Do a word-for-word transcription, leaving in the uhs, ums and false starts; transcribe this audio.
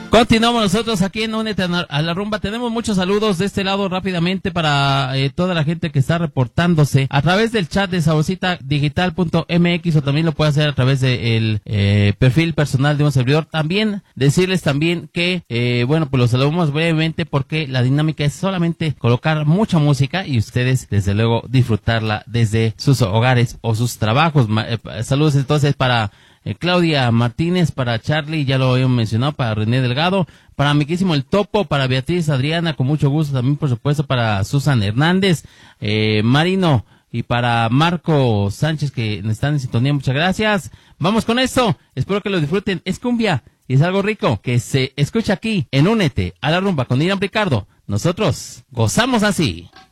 Continuamos nosotros aquí en Únete a la Rumba. Tenemos muchos saludos de este lado rápidamente para eh, toda la gente que está reportándose a través del chat de saborcita digital punto m x, o también lo puede hacer a través del eh, perfil personal de un servidor. También decirles también que, eh, bueno, pues los saludamos brevemente porque la dinámica es solamente colocar mucha música y ustedes, desde luego, disfrutarla desde sus hogares o sus trabajos. Eh, saludos entonces para Eh, Claudia Martínez, para Charlie, ya lo habíamos mencionado, para René Delgado, para Miquísimo el Topo, para Beatriz Adriana, con mucho gusto también, por supuesto, para Susan Hernández, eh, Marino, y para Marco Sánchez, que están en sintonía. Muchas gracias. Vamos con esto, espero que lo disfruten. Es cumbia y es algo rico que se escucha aquí en Únete a la Rumba con Irán Ricardo. Nosotros gozamos así.